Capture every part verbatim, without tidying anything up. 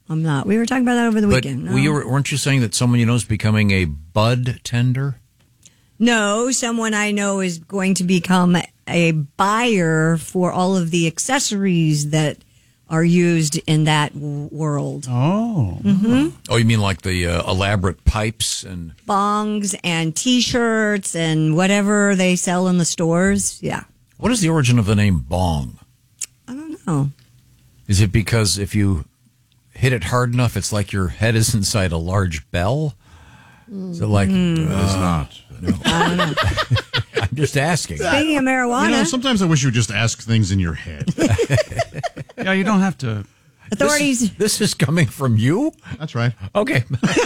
I'm not. We were talking about that over the But weekend. No. we were, weren't you saying that someone you know is becoming a bud tender? No, someone I know is going to become a buyer for all of the accessories that are used in that w- world. Oh. Mm-hmm. Oh, you mean like the uh, elaborate pipes and Bongs and T-shirts and whatever they sell in the stores. Yeah. what is the origin of the name bong? I don't know. Is it because if you hit it hard enough, it's like your head is inside a large bell? Is it like Mm. uh, It's not. No. I don't know. I'm just asking. Speaking of marijuana, You know, sometimes I wish you would just ask things in your head. Yeah, you don't have to. authorities This is, this is coming from you? That's right. Okay.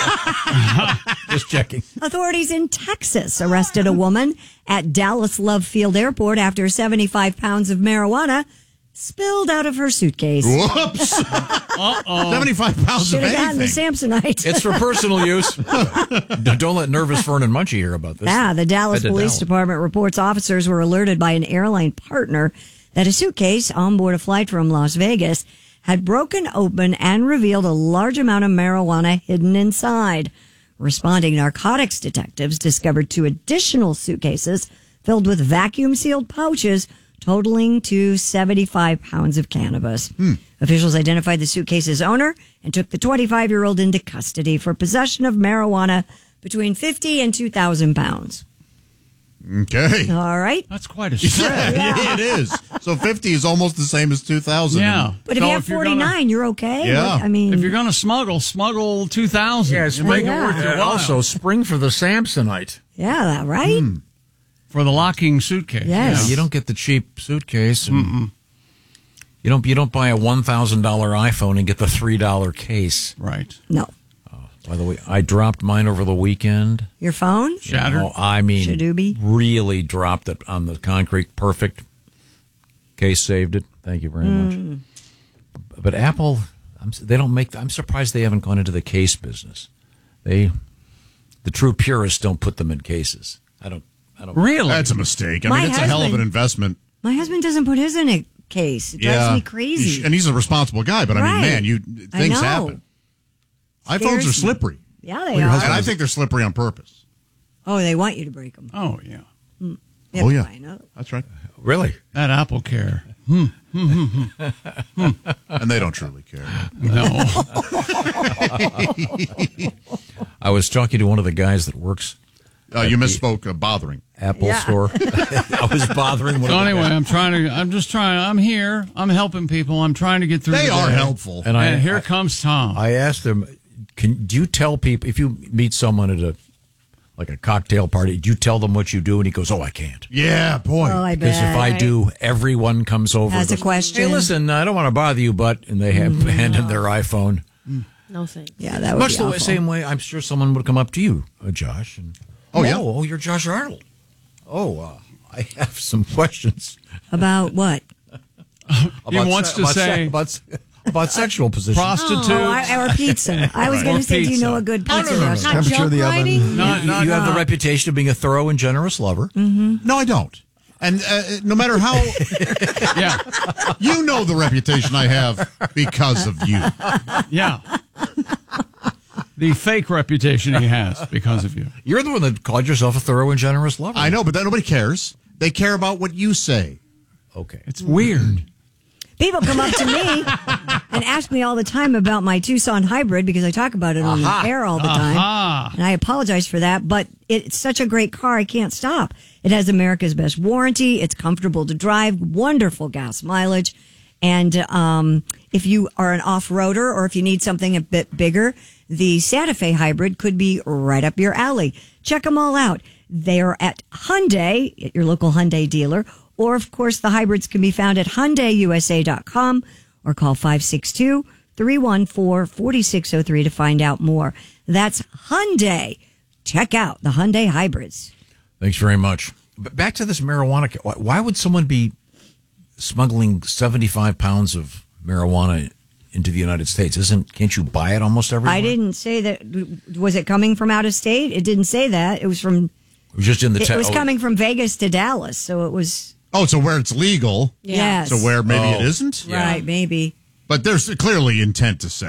Just checking. authorities in Texas arrested a woman at Dallas Love Field Airport after seventy-five pounds of marijuana spilled out of her suitcase. Whoops. Uh-oh. seventy-five pounds Should of have gotten the anything. Samsonite. It's for personal use. Don't let nervous Fern and Munchie hear about this. Yeah, the Dallas Head to Police Dallas. Department reports officers were alerted by an airline partner that a suitcase on board a flight from Las Vegas had broken open and revealed a large amount of marijuana hidden inside. Responding narcotics detectives discovered two additional suitcases filled with vacuum-sealed pouches totaling to seventy-five pounds of cannabis. Hmm. Officials identified the suitcase's owner and took the twenty-five-year-old into custody for possession of marijuana between fifty and two thousand pounds. Okay. All right. That's quite a Yeah, spread. yeah, it is. So fifty is almost the same as two thousand. Yeah. But if So you have you're forty-nine, gonna- you're okay. Yeah. What- I mean, If you're going to smuggle, smuggle two thousand. Yes, You make yeah. it worth your And while. also, spring for the Samsonite. yeah, that right? For the locking suitcase. Yes. Yeah. You don't get the cheap suitcase. And you don't. You don't buy a one thousand dollar iPhone and get the three dollar case. Right. No. By the way, I dropped mine over the weekend. Your phone? Shattered. Oh, I mean, Shadooby? really dropped it on the concrete. Perfect. Case saved it. Thank you very much. But Apple, I'm, they don't make. I'm surprised they haven't gone into the case business. They, the true purists, don't put them in cases. I don't. I don't. Really? That's a mistake. I My mean, it's a hell of an husband- investment. My husband doesn't put his in a case. It drives me crazy. And he's a responsible guy, but I mean, Right. man, you I things know. happen. iPhones Scares are me. slippery. Yeah, they Well, your are. husband- And I think they're slippery on purpose. Oh, they want you to break them. Oh, yeah. Oh, yeah. I know. That's right. Really? That Apple Care. And they don't truly care. No. I was talking to one of the guys that works Uh, you misspoke, uh, bothering. Apple Yeah. store. I was bothering one So of the anyway, guys. I'm trying to, I'm just trying, I'm here. I'm helping people. I'm trying to get through They the are day. helpful. And And, I here I- comes Tom. I asked him, "Can do you tell people if you meet someone at a like a cocktail party? Do you tell them what you do?" And he goes, "Oh, I can't, Yeah, boy. Oh, I because bet. if I do, everyone comes over Has and a goes, question. Hey, listen, I don't want to bother you, but and they have hand in their iPhone. No thanks. Yeah, that would Much be the way, awful. same way, I'm sure someone would come up to you, uh, Josh. And, Oh, yeah? oh, you're Josh Arnold. Oh, uh, I have some questions About what? He wants to about say- about, about sexual position. Prostitute. Oh, I, or pizza. I was Right. going Or to say, do you pizza. know a good Oh, no, pizza no, no, no. restaurant? Not Temperature of joke the oven. writing? Not, you, not, you have the reputation of being a thorough and generous lover. No, I don't. And uh, no matter how, yeah. you know the reputation I have because of you. Yeah. The fake reputation he has because of you. You're the one that called yourself a thorough and generous lover. I know, but that, nobody cares. They care about what you say. Okay. It's weird. People come up to me and ask me all the time about my Tucson hybrid because I talk about it on Aha. the air all the time. Aha. And I apologize for that, but it's such a great car, I can't stop. It has America's best warranty. It's comfortable to drive, wonderful gas mileage. And um, if you are an off-roader or if you need something a bit bigger, the Santa Fe hybrid could be right up your alley. Check them all out. They're at Hyundai, at your local Hyundai dealer. Or, of course, the hybrids can be found at Hyundai U S A dot com or call five six two, three one four, four six zero three to find out more. That's Hyundai. Check out the Hyundai hybrids. Thanks very much. But back to this marijuana. Why- Why would someone be smuggling seventy-five pounds of marijuana into the United States? Isn't can't you buy it almost everywhere? I didn't say that. Was it coming from out of state? It didn't say that. It was from. It was just in the. It te- was oh, coming from Vegas to Dallas, so it was. Oh, so where it's legal, Yes. so where maybe Oh. it isn't? Yeah. Right, maybe. But there's clearly intent to sell.